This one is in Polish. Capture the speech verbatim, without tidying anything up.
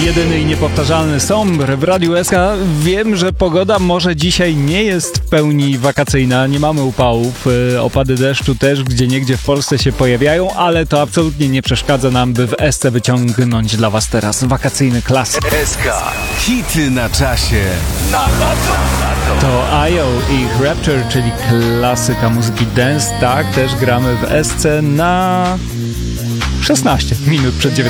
jedyny i niepowtarzalny Sombre w Radiu S K. Wiem, że pogoda może dzisiaj nie jest w pełni wakacyjna, nie mamy upałów, opady deszczu też gdzieniegdzie w Polsce się pojawiają, ale to absolutnie nie przeszkadza nam, by w S C wyciągnąć dla Was teraz wakacyjny klasyk. S K. Hity na czasie. To I O i ich Rapture, czyli klasyka muzyki dance. Tak, też gramy w S C na szesnaście minut przed dziewiętnastą.